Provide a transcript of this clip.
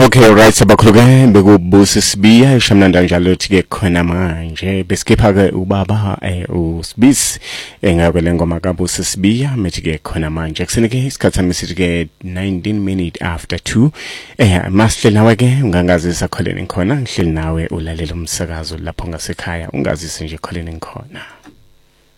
Okay, alright, sabakhuluke bekubusa Sibiya eshamnanda njalo ke khona manje besikepha ke ubaba uSibisi ngakwele ngoma kabusa Sibiya methi ke khona manje kusenike isikhathi message ke 19 minutes after 2 masihle nawe ke ungangazisa kholeni khona ngihleli nawe ulalela umsakazo lapho ngasekhaya ungazise nje kholeni khona.